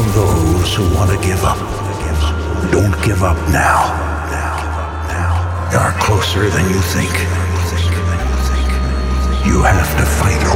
of those who want to give up. Don't give up now. You're closer than you think. You have to fight